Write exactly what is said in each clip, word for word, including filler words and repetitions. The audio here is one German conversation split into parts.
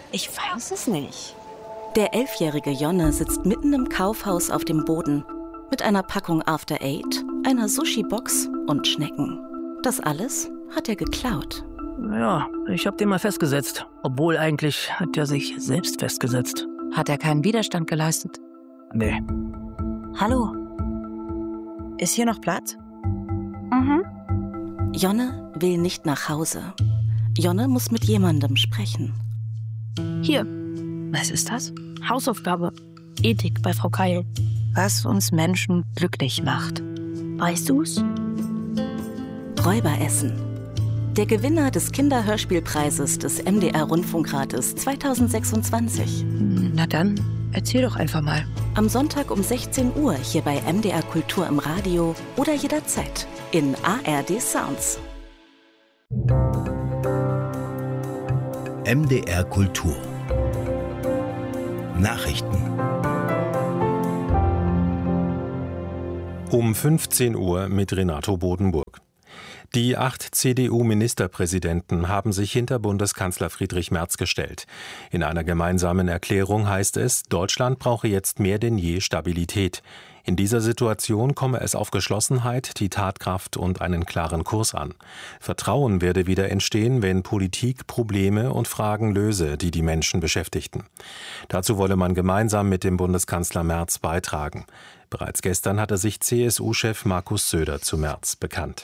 Ich weiß es nicht. Der elfjährige Jonne sitzt mitten im Kaufhaus auf dem Boden mit einer Packung After Eight, einer Sushi-Box und Schnecken. Das alles hat er geklaut. Ja, ich hab den mal festgesetzt. Obwohl eigentlich hat er sich selbst festgesetzt. Hat er keinen Widerstand geleistet? Nee. Hallo? Ist hier noch Platz? Mhm. Jonne will nicht nach Hause. Jonne muss mit jemandem sprechen. Hier. Was ist das? Hausaufgabe. Ethik bei Frau Keil. Was uns Menschen glücklich macht. Weißt du's? Räuberessen. Der Gewinner des Kinderhörspielpreises des M D R-Rundfunkrates zweitausendsechsundzwanzig. Na dann, erzähl doch einfach mal. Am Sonntag um sechzehn Uhr hier bei M D R Kultur im Radio oder jederzeit in A R D Sounds. M D R Kultur Nachrichten. Um fünfzehn Uhr mit Renato Bodenburg. Die acht C D U-Ministerpräsidenten haben sich hinter Bundeskanzler Friedrich Merz gestellt. In einer gemeinsamen Erklärung heißt es, Deutschland brauche jetzt mehr denn je Stabilität. In dieser Situation komme es auf Geschlossenheit, die Tatkraft und einen klaren Kurs an. Vertrauen werde wieder entstehen, wenn Politik Probleme und Fragen löse, die die Menschen beschäftigten. Dazu wolle man gemeinsam mit dem Bundeskanzler Merz beitragen. Bereits gestern hatte sich C S U-Chef Markus Söder zu Merz bekannt.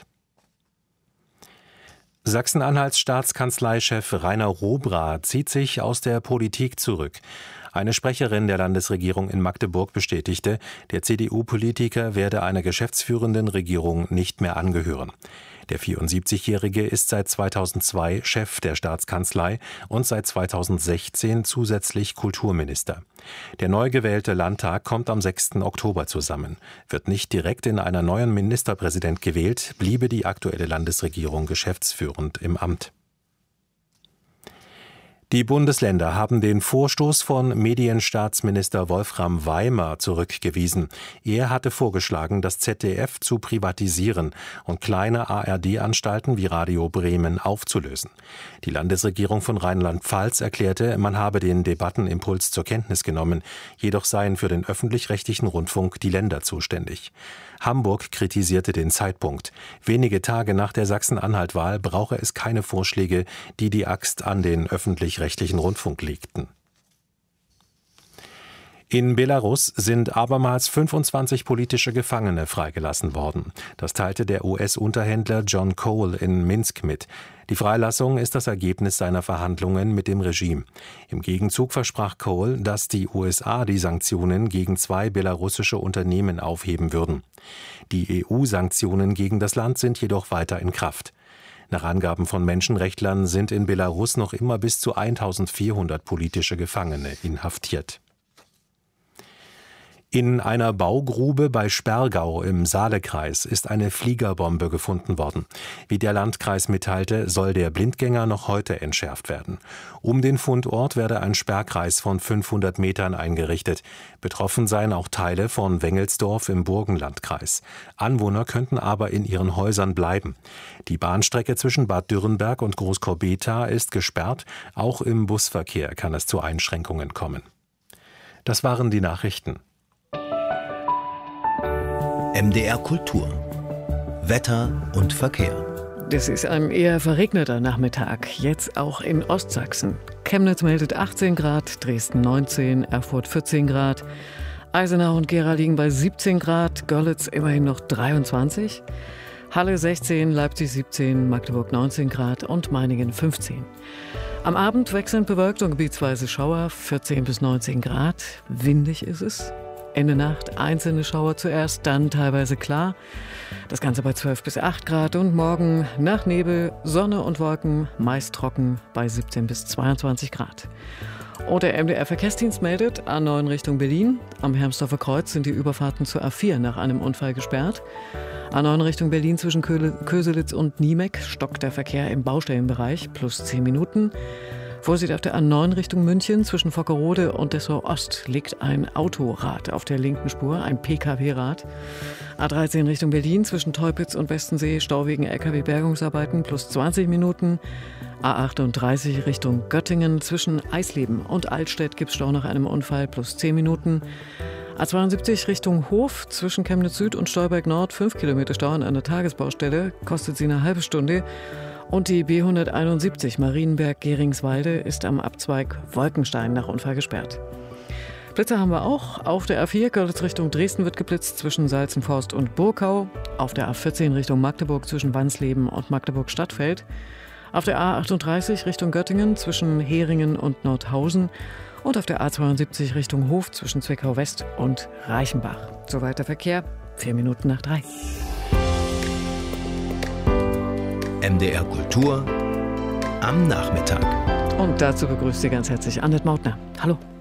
Sachsen-Anhalts Staatskanzleichef Rainer Robra zieht sich aus der Politik zurück. Eine Sprecherin der Landesregierung in Magdeburg bestätigte, der C D U-Politiker werde einer geschäftsführenden Regierung nicht mehr angehören. Der vierundsiebzigjährige ist seit zweitausendzwei Chef der Staatskanzlei und seit zweitausendsechzehn zusätzlich Kulturminister. Der neu gewählte Landtag kommt am sechsten Oktober zusammen. Wird nicht direkt in einer neuen Ministerpräsident gewählt, bliebe die aktuelle Landesregierung geschäftsführend im Amt. Die Bundesländer haben den Vorstoß von Medienstaatsminister Wolfram Weimer zurückgewiesen. Er hatte vorgeschlagen, das Z D F zu privatisieren und kleine A R D-Anstalten wie Radio Bremen aufzulösen. Die Landesregierung von Rheinland-Pfalz erklärte, man habe den Debattenimpuls zur Kenntnis genommen. Jedoch seien für den öffentlich-rechtlichen Rundfunk die Länder zuständig. Hamburg kritisierte den Zeitpunkt. Wenige Tage nach der Sachsen-Anhalt-Wahl brauche es keine Vorschläge, die die Axt an den öffentlich-rechtlichen Rundfunk legten. In Belarus sind abermals fünfundzwanzig politische Gefangene freigelassen worden. Das teilte der U S-Unterhändler John Cole in Minsk mit. Die Freilassung ist das Ergebnis seiner Verhandlungen mit dem Regime. Im Gegenzug versprach Cole, dass die U S A die Sanktionen gegen zwei belarussische Unternehmen aufheben würden. Die E U-Sanktionen gegen das Land sind jedoch weiter in Kraft. Nach Angaben von Menschenrechtlern sind in Belarus noch immer bis zu eintausendvierhundert politische Gefangene inhaftiert. In einer Baugrube bei Sperrgau im Saalekreis ist eine Fliegerbombe gefunden worden. Wie der Landkreis mitteilte, soll der Blindgänger noch heute entschärft werden. Um den Fundort werde ein Sperrkreis von fünfhundert Metern eingerichtet. Betroffen seien auch Teile von Wengelsdorf im Burgenlandkreis. Anwohner könnten aber in ihren Häusern bleiben. Die Bahnstrecke zwischen Bad Dürrenberg und Großkorbetha ist gesperrt. Auch im Busverkehr kann es zu Einschränkungen kommen. Das waren die Nachrichten. M D R Kultur. Wetter und Verkehr. Das ist ein eher verregneter Nachmittag, jetzt auch in Ostsachsen. Chemnitz meldet achtzehn Grad, Dresden neunzehn, Erfurt vierzehn Grad, Eisenach und Gera liegen bei siebzehn Grad, Görlitz immerhin noch dreiundzwanzig, Halle sechzehn, Leipzig siebzehn, Magdeburg neunzehn Grad und Meiningen fünfzehn. Am Abend wechselnd bewölkt und gebietsweise Schauer, vierzehn bis neunzehn Grad, windig ist es. Ende Nacht einzelne Schauer zuerst, dann teilweise klar. Das Ganze bei zwölf bis acht Grad und morgen nach Nebel, Sonne und Wolken, meist trocken bei siebzehn bis zweiundzwanzig Grad. Und der M D R-Verkehrsdienst meldet, A neun Richtung Berlin. Am Hermsdorfer Kreuz sind die Überfahrten zur A vier nach einem Unfall gesperrt. A neun Richtung Berlin zwischen Köselitz und Niemek stockt der Verkehr im Baustellenbereich, plus zehn Minuten. Vorsicht auf der A neun Richtung München, zwischen Vockerode und Dessau Ost liegt ein Autorad auf der linken Spur, ein P K W-Rad. A dreizehn Richtung Berlin, zwischen Teupitz und Westensee, Stau wegen L K W-Bergungsarbeiten, plus zwanzig Minuten. A achtunddreißig Richtung Göttingen zwischen Eisleben und Altstedt gibt es Stau nach einem Unfall plus zehn Minuten. A zweiundsiebzig Richtung Hof zwischen Chemnitz Süd und Stolberg Nord fünf Kilometer Stau an einer Tagesbaustelle, kostet sie eine halbe Stunde. Und die B hunderteinundsiebzig Marienberg-Geringswalde ist am Abzweig Wolkenstein nach Unfall gesperrt. Blitzer haben wir auch. Auf der A vier Görlitz Richtung Dresden wird geblitzt zwischen Salzenforst und Burkau. Auf der A vierzehn Richtung Magdeburg zwischen Wansleben und Magdeburg-Stadtfeld. Auf der A achtunddreißig Richtung Göttingen zwischen Heringen und Nordhausen. Und auf der A zweiundsiebzig Richtung Hof zwischen Zwickau West und Reichenbach. Soweit der Verkehr. Vier Minuten nach drei. M D R Kultur am Nachmittag. Und dazu begrüßt Sie ganz herzlich Annette Mautner. Hallo.